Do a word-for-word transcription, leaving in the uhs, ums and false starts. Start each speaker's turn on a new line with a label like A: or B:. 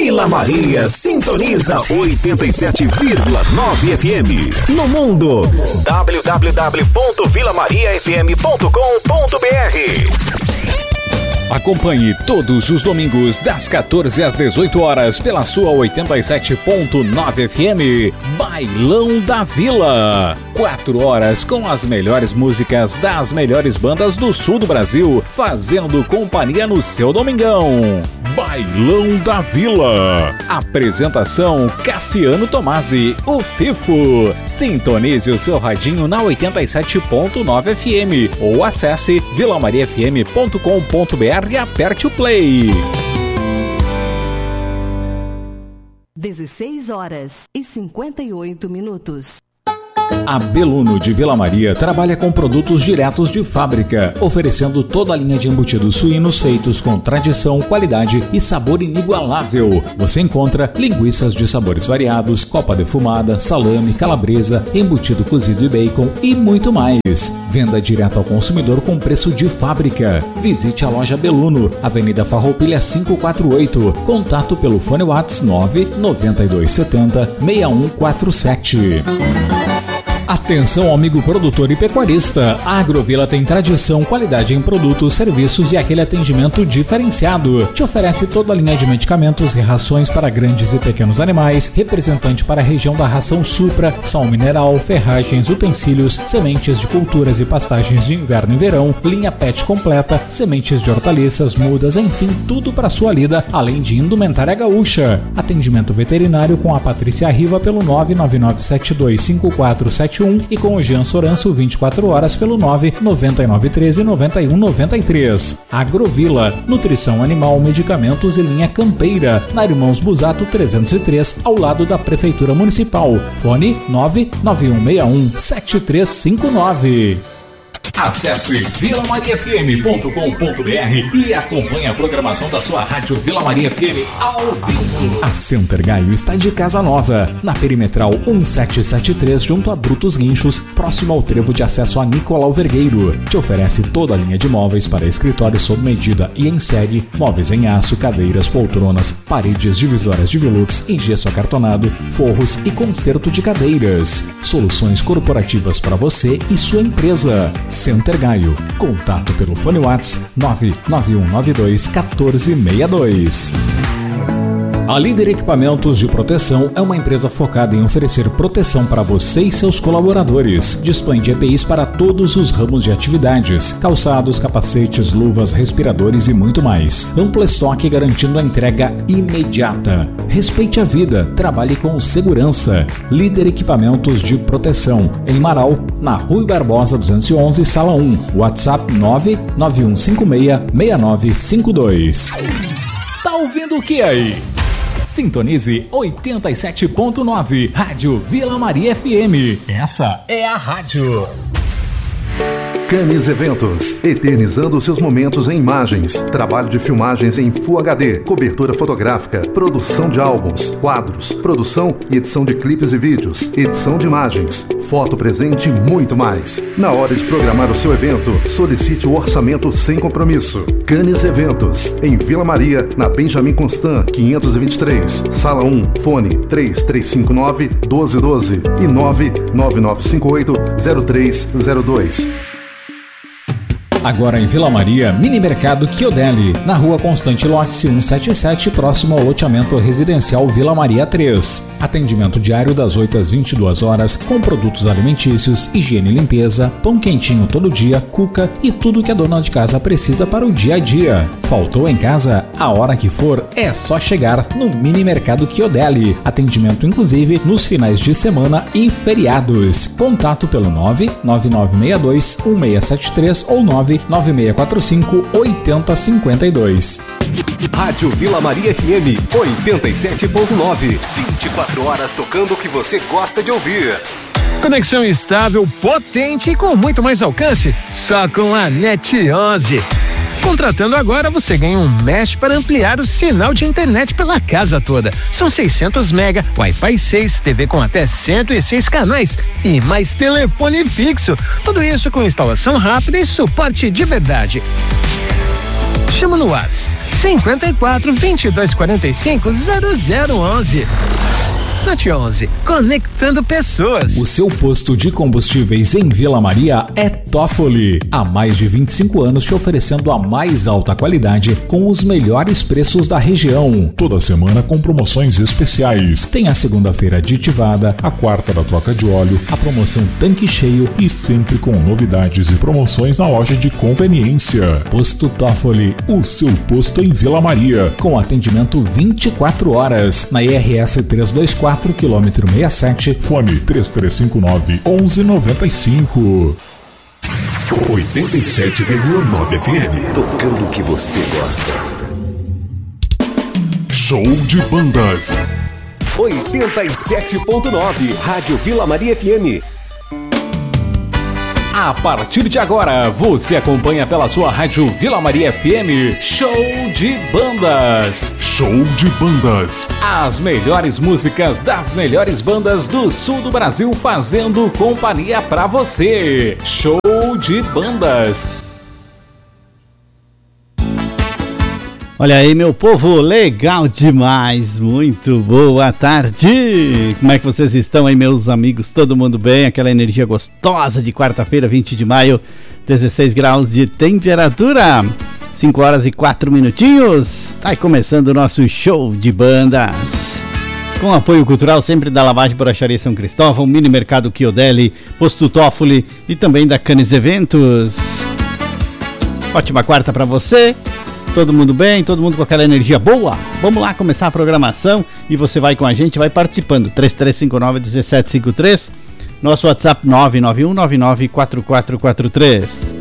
A: Vila Maria sintoniza oitenta e sete vírgula nove F M. No mundo, w w w ponto vila maria f m ponto com ponto b r.
B: Acompanhe todos os domingos das quatorze às dezoito horas pela sua oitenta e sete ponto nove F M, Bailão da Vila. Quatro horas com as melhores músicas das melhores bandas do sul do Brasil, fazendo companhia no seu domingão. Bailão da Vila. Apresentação Cassiano Tomasi, o Fifo. Sintonize o seu radinho na oitenta e sete ponto nove F M ou acesse vila maria f m ponto com ponto b r e aperte o play.
C: dezesseis horas e cinquenta e oito minutos.
B: A Beluno de Vila Maria trabalha com produtos diretos de fábrica, oferecendo toda a linha de embutidos suínos feitos com tradição, qualidade e sabor inigualável. Você encontra linguiças de sabores variados, copa defumada, salame, calabresa, embutido cozido e bacon e muito mais. Venda direto ao consumidor com preço de fábrica. Visite a loja Beluno, Avenida Farroupilha quinhentos e quarenta e oito. Contato pelo fone WhatsApp nove nove dois sete zero seis um quatro sete. Atenção, amigo produtor e pecuarista. A Agrovila tem tradição, qualidade em produtos, serviços e aquele atendimento diferenciado. Te oferece toda a linha de medicamentos e rações para grandes e pequenos animais, representante para a região da ração Supra, sal mineral, ferragens, utensílios, sementes de culturas e pastagens de inverno e verão, linha pet completa, sementes de hortaliças, mudas, enfim, tudo para sua lida, além de indumentária gaúcha. Atendimento veterinário com a Patrícia Riva pelo nove nove nove sete dois cinco quatro sete um e com o Jean Soranço vinte e quatro horas pelo nove nove nove um três nove um nove três. Agrovila, nutrição animal, medicamentos e linha campeira, na Irmãos Busato trezentos e três, ao lado da Prefeitura Municipal. Fone nove nove um seis um sete três cinco nove. Acesse vila maria f m ponto com ponto b r e acompanhe a programação da sua rádio Vila Maria F M ao vivo. A Center Gaio está de casa nova, na Perimetral sete sete três, junto a Brutos Guinchos, próximo ao trevo de acesso a Nicolau Vergueiro. Te oferece toda a linha de móveis para escritório sob medida e em série, móveis em aço, cadeiras, poltronas, paredes divisórias de velux em gesso acartonado, forros e conserto de cadeiras. Soluções corporativas para você e sua empresa. Center Gaio. Contato pelo fone WhatsApp nove nove um nove dois um quatro seis dois. A Líder Equipamentos de Proteção é uma empresa focada em oferecer proteção para você e seus colaboradores. Dispõe de E P Is para todos os ramos de atividades, calçados, capacetes, luvas, respiradores e muito mais. Amplo estoque garantindo a entrega imediata. Respeite a vida, trabalhe com segurança. Líder Equipamentos de Proteção, em Marau, na Rui Barbosa duzentos e onze, sala um. WhatsApp nove nove um cinco seis seis nove cinco dois. Tá ouvindo o que aí? Sintonize oitenta e sete ponto nove, Rádio Vila Maria F M. Essa é a rádio.
D: Camis Eventos, eternizando seus momentos em imagens, trabalho de filmagens em Full H D, cobertura fotográfica, produção de álbuns, quadros, produção e edição de clipes e vídeos, edição de imagens, foto presente e muito mais. Na hora de programar o seu evento, solicite o orçamento sem compromisso. Camis Eventos, em Vila Maria, na Benjamin Constant, quinhentos e vinte e três, sala um, fone três três cinco nove um dois um dois e nove nove nove cinco oito zero três zero dois.
B: Agora em Vila Maria, Mini Mercado Chiodelli, na Rua Constante Lote cento e setenta e sete, próximo ao loteamento residencial Vila Maria três. Atendimento diário das oito às vinte e duas horas, com produtos alimentícios, higiene e limpeza, pão quentinho todo dia, cuca e tudo que a dona de casa precisa para o dia a dia. Faltou em casa? A hora que for, é só chegar no Mini Mercado Chiodelli. Atendimento inclusive nos finais de semana e feriados. Contato pelo nove nove nove seis dois um seis sete três ou nove nove seis quatro cinco oito zero cinco dois.
A: Rádio Vila Maria F M oitenta e sete ponto nove. vinte e quatro horas tocando o que você gosta de ouvir.
E: Conexão estável, potente e com muito mais alcance, só com a NET onze. Contratando agora, você ganha um mesh para ampliar o sinal de internet pela casa toda. São seiscentos mega, Wi-Fi seis, T V com até cento e seis canais e mais telefone fixo. Tudo isso com instalação rápida e suporte de verdade. Chama no WhatsApp cinquenta e quatro, vinte e dois, quarenta e cinco, zero zero onze. NET onze, conectando pessoas.
B: O seu posto de combustíveis em Vila Maria é Toffoli. Há mais de vinte e cinco anos te oferecendo a mais alta qualidade com os melhores preços da região.
F: Toda semana com promoções especiais.
B: Tem a segunda-feira aditivada,
F: a quarta da troca de óleo,
B: a promoção tanque cheio
F: e sempre com novidades e promoções na loja de conveniência.
B: Posto Toffoli,
F: o seu posto em Vila Maria.
B: Com atendimento vinte e quatro horas na I R S trezentos e vinte e quatro, quilômetro sessenta e sete.
F: Fone três três cinco nove, onze noventa e cinco.
A: oitenta e sete vírgula nove F M. Tocando o que você gosta.
F: Show de bandas.
A: oitenta e sete ponto nove. Rádio Vila Maria F M.
B: A partir de agora, você acompanha pela sua rádio Vila Maria F M Show de Bandas.
F: Show de Bandas.
B: As melhores músicas das melhores bandas do sul do Brasil fazendo companhia pra você. Show de Bandas.
G: Olha aí, meu povo, legal demais, muito boa tarde. Como é que vocês estão aí, meus amigos? Todo mundo bem? Aquela energia gostosa de quarta-feira, vinte de maio, dezesseis graus de temperatura, cinco horas e quatro minutinhos. Tá aí começando o nosso show de bandas. Com apoio cultural sempre da Lavagem Borracharia São Cristóvão, Mini Mercado Chiodelli, Posto Toffoli e também da Canis Eventos. Ótima quarta pra você. Todo mundo bem? Todo mundo com aquela energia boa? Vamos lá começar a programação e você vai com a gente, vai participando. três três cinco nove, um sete cinco três, nosso WhatsApp nove nove um nove nove quatro quatro quatro três.